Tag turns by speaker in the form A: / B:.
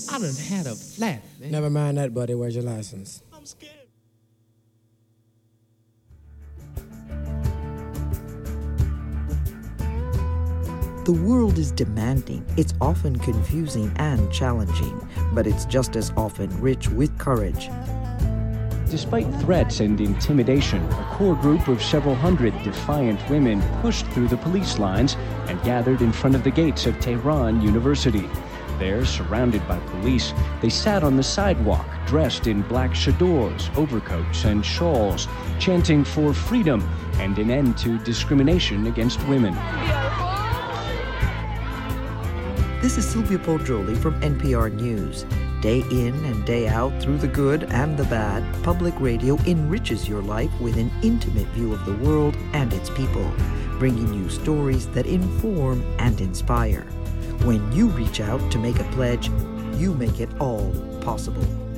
A: I done had a flat, man.
B: Never mind that, buddy. Where's your license?
A: I'm scared.
C: The world is demanding, it's often confusing and challenging, but it's just as often rich with courage.
D: Despite threats and intimidation, a core group of several hundred defiant women pushed through the police lines and gathered in front of the gates of Tehran University. There, surrounded by police, they sat on the sidewalk, dressed in black chadors, overcoats, and shawls, chanting for freedom and an end to discrimination against women.
C: This is Sylvia Poggioli from NPR News. Day in and day out, through the good and the bad, public radio enriches your life with an intimate view of the world and its people, bringing you stories that inform and inspire. When you reach out to make a pledge, you make it all possible.